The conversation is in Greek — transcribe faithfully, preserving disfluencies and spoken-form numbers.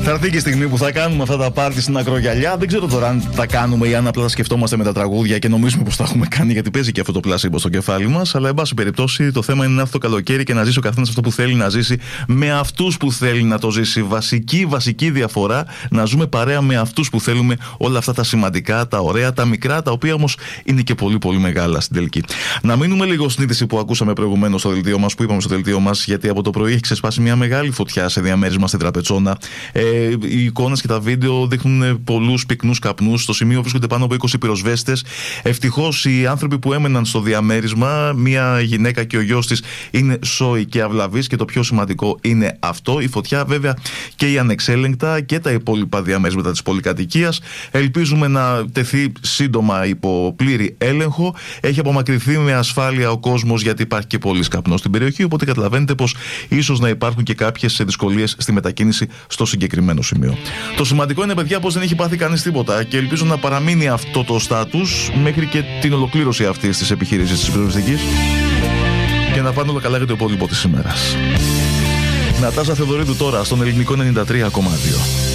Θα έρθει και η στιγμή που θα κάνουμε αυτά τα πάρτι στην ακρογιαλιά. Δεν ξέρω τώρα αν τα κάνουμε ή αν απλά τα σκεφτόμαστε με τα τραγούδια και νομίζουμε πως τα έχουμε κάνει, γιατί παίζει και αυτό το πλάσιμπο στο κεφάλι μας. Αλλά εν πάση περιπτώσει το θέμα είναι να έρθει το καλοκαίρι και να ζήσει ο καθένας αυτό που θέλει να ζήσει με αυτούς που θέλει να το ζήσει. Βασική, βασική διαφορά να ζούμε παρέα με αυτούς που θέλουμε όλα αυτά τα σημαντικά, τα ωραία, τα μικρά, τα οποία όμως είναι και πολύ πολύ μεγάλα στην τελική. Να μείνουμε λίγο στην είδηση που ακούσαμε προηγουμένως στο δελτίο μας, που είπαμε στο δελτίο μας, γιατί από το πρωί έχει ξεσπάσει μια μεγάλη φωτιά σε διαμέρισμα στην Τραπετσόνα. Ε, οι εικόνες και τα βίντεο δείχνουν πολλούς πυκνούς καπνούς. Στο σημείο βρίσκονται πάνω από είκοσι πυροσβέστες. Ευτυχώς οι άνθρωποι που έμεναν στο διαμέρισμα, μια γυναίκα και ο γιος της, είναι σώοι και αυλαβείς, και το πιο σημαντικό είναι αυτό. Η φωτιά βέβαια και η ανεξέλεγκτα και τα υπόλοιπα διαμέρισματα της πολυκατοικίας ελπίζουμε να τεθεί σύντομα υπό πλήρη έλεγχο. Έχει απομακρυνθεί με ασφάλεια ο κόσμος, γιατί υπάρχει και πολύς καπνός στην περιοχή, οπότε καταλαβαίνετε πως ίσως να υπάρχουν και κάποιες δυσκολίες στη μετακίνηση στο συγκεκριμένο σημείο. Το σημαντικό είναι, παιδιά, πως δεν έχει πάθει κανείς τίποτα και ελπίζω να παραμείνει αυτό το στάτους μέχρι και την ολοκλήρωση αυτής της επιχείρησης της πυροσβεστικής και να πάνε όλα καλά για το υπόλοιπο της ημέρας. Νατάσα Θεοδωρίδου τώρα στον Ελληνικό ενενήντα τρία κόμμα δύο.